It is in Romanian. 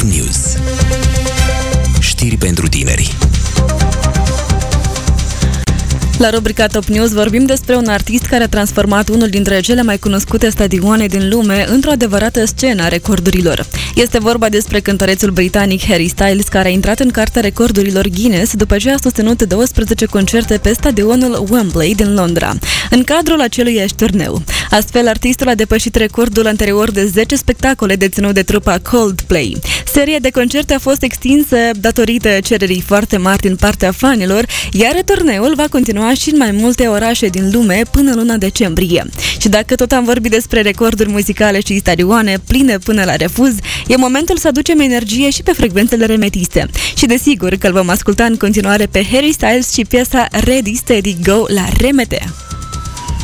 Top News. Știri pentru tineri. La rubrica Top News vorbim despre un artist care a transformat unul dintre cele mai cunoscute stadioane din lume într-o adevărată scenă a recordurilor. Este vorba despre cântărețul britanic Harry Styles, care a intrat în cartea recordurilor Guinness după ce a susținut 12 concerte pe stadionul Wembley din Londra, în cadrul aceluiași turneu. Astfel, artistul a depășit recordul anterior de 10 spectacole deținut de trupa Coldplay. Seria de concerte a fost extinsă datorită cererii foarte mari din partea fanilor, iar turneul va continua și în mai multe orașe din lume până luna decembrie. Și dacă tot am vorbit despre recorduri muzicale și stadioane pline până la refuz, e momentul să aducem energie și pe frecvențele remetiste. Și desigur că îl vom asculta în continuare pe Harry Styles și piesa Ready, Steady, Go la RMT.